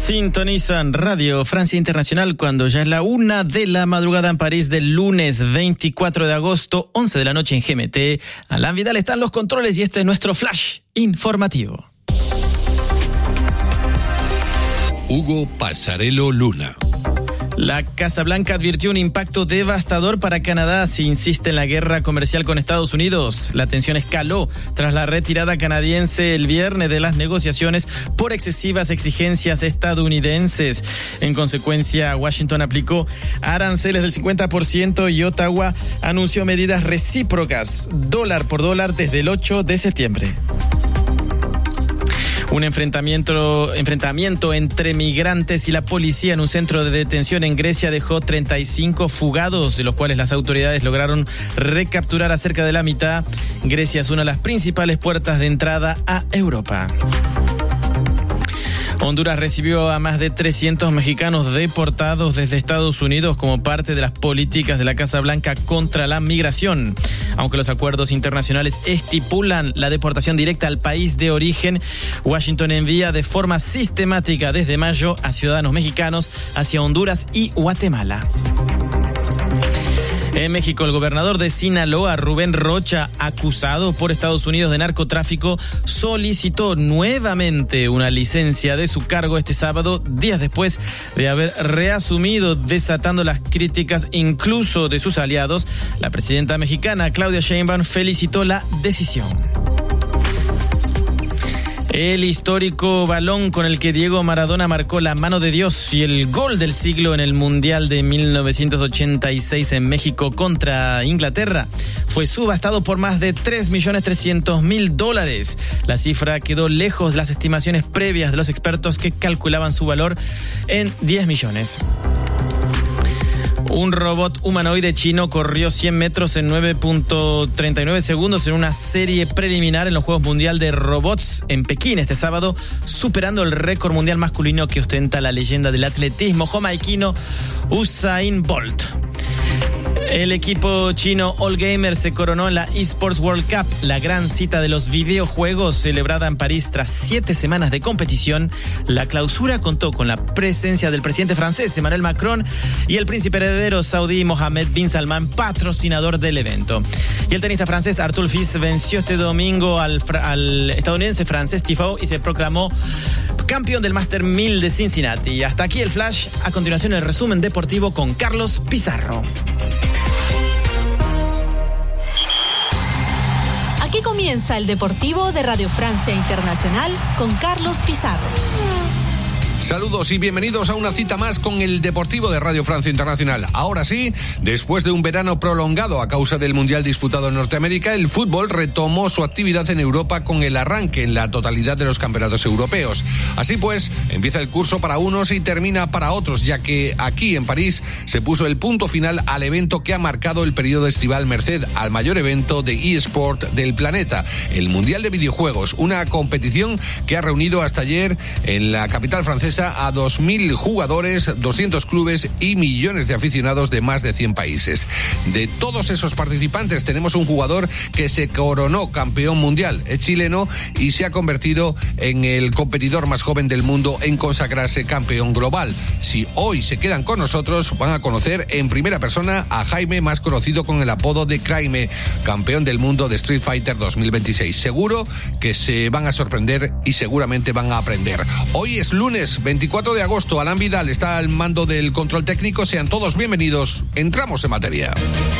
Sintonizan Radio Francia Internacional cuando ya es la 1 de la madrugada en París del lunes 24 de agosto, 11 de la noche en GMT. Alain Vidal está en los controles y este es nuestro flash informativo. Hugo Pasarello Luna. La Casa Blanca advirtió un impacto devastador para Canadá si insiste en la guerra comercial con Estados Unidos. La tensión escaló tras la retirada canadiense el viernes de las negociaciones por excesivas exigencias estadounidenses. En consecuencia, Washington aplicó aranceles del 50% y Ottawa anunció medidas recíprocas, dólar por dólar, desde el 8 de septiembre. Un enfrentamiento entre migrantes y la policía en un centro de detención en Grecia dejó 35 fugados, de los cuales las autoridades lograron recapturar a cerca de la mitad. Grecia es una de las principales puertas de entrada a Europa. Honduras recibió a más de 300 mexicanos deportados desde Estados Unidos como parte de las políticas de la Casa Blanca contra la migración. Aunque los acuerdos internacionales estipulan la deportación directa al país de origen, Washington envía de forma sistemática desde mayo a ciudadanos mexicanos hacia Honduras y Guatemala. En México, el gobernador de Sinaloa, Rubén Rocha, acusado por Estados Unidos de narcotráfico, solicitó nuevamente una licencia de su cargo este sábado, días después de haber reasumido, desatando las críticas incluso de sus aliados. La presidenta mexicana, Claudia Sheinbaum, felicitó la decisión. El histórico balón con el que Diego Maradona marcó la mano de Dios y el gol del siglo en el Mundial de 1986 en México contra Inglaterra fue subastado por más de $3.300.000. La cifra quedó lejos de las estimaciones previas de los expertos que calculaban su valor en 10 millones. Un robot humanoide chino corrió 100 metros en 9.39 segundos en una serie preliminar en los Juegos Mundial de Robots en Pekín este sábado, superando el récord mundial masculino que ostenta la leyenda del atletismo jamaiquino Usain Bolt. El equipo chino All Gamer se coronó en la eSports World Cup, la gran cita de los videojuegos celebrada en París tras 7 semanas de competición. La clausura contó con la presencia del presidente francés Emmanuel Macron y el príncipe heredero saudí Mohammed bin Salman, patrocinador del evento. Y el tenista francés Arthur Fils venció este domingo al estadounidense Frances Tiafoe y se proclamó campeón del Master 1000 de Cincinnati. Y hasta aquí el flash. A continuación el resumen deportivo con Carlos Pizarro. Aquí comienza el Deportivo de Radio Francia Internacional con Carlos Pizarro. Saludos y bienvenidos a una cita más con el Deportivo de Radio Francia Internacional. Ahora sí, después de un verano prolongado a causa del Mundial disputado en Norteamérica, el fútbol retomó su actividad en Europa con el arranque en la totalidad de los campeonatos europeos. Así pues, empieza el curso para unos y termina para otros, ya que aquí en París se puso el punto final al evento que ha marcado el periodo estival merced al mayor evento de eSport del planeta, el Mundial de Videojuegos, una competición que ha reunido hasta ayer en la capital francesa a 2.000 jugadores, 200 clubes y millones de aficionados de más de 100 países. De todos esos participantes tenemos un jugador que se coronó campeón mundial, es chileno y se ha convertido en el competidor más joven del mundo en consagrarse campeón global. Si hoy se quedan con nosotros, van a conocer en primera persona a Jaime, más conocido con el apodo de Kraime, campeón del mundo de Street Fighter 2026. Seguro que se van a sorprender y seguramente van a aprender. Hoy es lunes 24 de agosto, Alain Vidal está al mando del control técnico. Sean todos bienvenidos. Entramos en materia.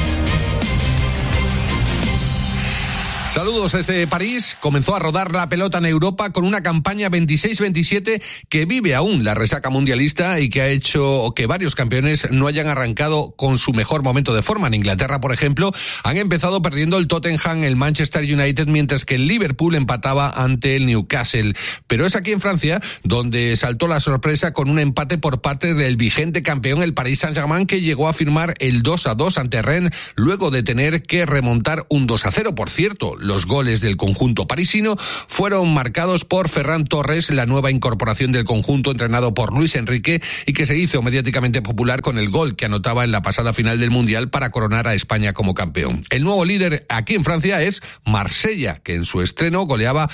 Saludos desde París. Comenzó a rodar la pelota en Europa con una campaña 26-27 que vive aún la resaca mundialista y que ha hecho que varios campeones no hayan arrancado con su mejor momento de forma. En Inglaterra, por ejemplo, han empezado perdiendo el Tottenham, el Manchester United, mientras que el Liverpool empataba ante el Newcastle. Pero es aquí en Francia donde saltó la sorpresa con un empate por parte del vigente campeón, el Paris Saint-Germain, que llegó a firmar el 2-2 ante Rennes luego de tener que remontar un 2-0. Por cierto, los goles del conjunto parisino fueron marcados por Ferran Torres, la nueva incorporación del conjunto entrenado por Luis Enrique y que se hizo mediáticamente popular con el gol que anotaba en la pasada final del Mundial para coronar a España como campeón. El nuevo líder aquí en Francia es Marsella, que en su estreno goleaba